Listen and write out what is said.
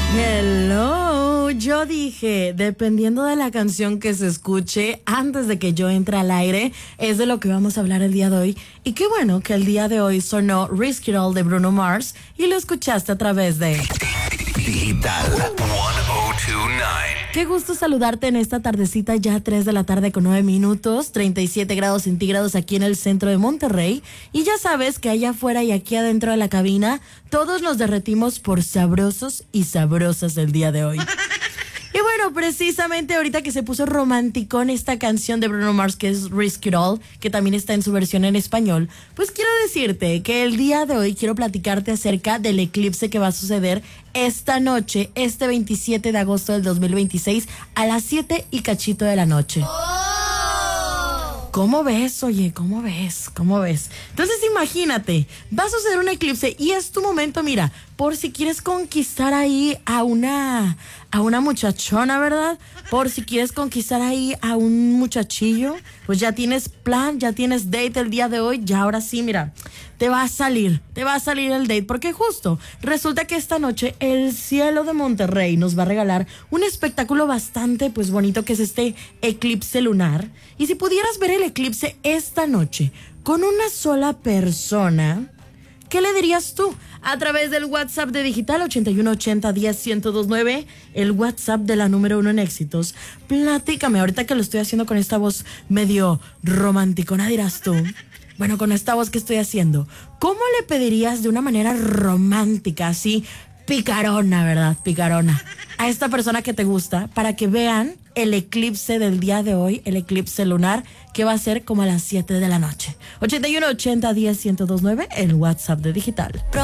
Hello, yo dije, dependiendo de la canción que se escuche antes de que yo entre al aire, es de lo que vamos a hablar el día de hoy. Y qué bueno que el día de hoy sonó Risk It All de Bruno Mars y lo escuchaste a través de Digital 1029. Qué gusto saludarte en esta tardecita, ya 3 de la tarde con 9 minutos, 37 grados centígrados aquí en el centro de Monterrey. Y ya sabes que allá afuera y aquí adentro de la cabina, todos nos derretimos por sabrosos y sabrosas el día de hoy. Y bueno, precisamente ahorita que se puso romanticón esta canción de Bruno Mars que es Risk It All, que también está en su versión en español, pues quiero decirte que el día de hoy quiero platicarte acerca del eclipse que va a suceder esta noche, este 27 de agosto del 2026 a las 7 y cachito de la noche. ¿Cómo ves? Oye, ¿cómo ves? ¿Cómo ves? Entonces imagínate, va a suceder un eclipse y es tu momento, mira, por si quieres conquistar ahí a una muchachona, ¿verdad? Por si quieres conquistar ahí a un muchachillo, pues ya tienes plan, ya tienes date el día de hoy, ya ahora sí, mira, te va a salir el date, porque justo resulta que esta noche el cielo de Monterrey nos va a regalar un espectáculo bastante pues bonito que es este eclipse lunar. Y si pudieras ver el eclipse esta noche con una sola persona, ¿qué le dirías tú? A través del WhatsApp de Digital 8180101029, el WhatsApp de la número 1 en éxitos. Platícame, ahorita que lo estoy haciendo con esta voz medio romanticona, dirás tú. Bueno, con esta voz que estoy haciendo, ¿cómo le pedirías de una manera romántica, así, picarona, ¿verdad? Picarona, a esta persona que te gusta para que vean el eclipse del día de hoy, el eclipse lunar, que va a ser como a las 7 de la noche? 8180101029, el WhatsApp de Digital.